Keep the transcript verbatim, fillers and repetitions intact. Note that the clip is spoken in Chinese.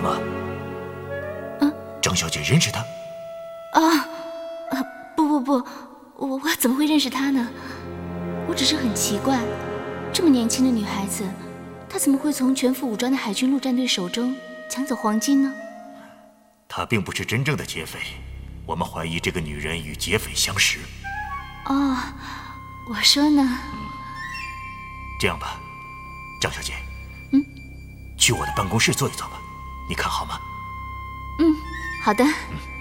吗？ 啊， 张小姐认识他？ 啊，啊，不不不，我我怎么会认识他呢？我只是很奇怪，这么年轻的女孩子，她怎么会从全副武装的海军陆战队手中抢走黄金呢？ 她并不是真正的劫匪，我们怀疑这个女人与劫匪相识。 哦，我说呢。 嗯，这样吧，张小姐， 嗯， 去我的办公室坐一坐吧，你看好吗？ 嗯，好的。 嗯。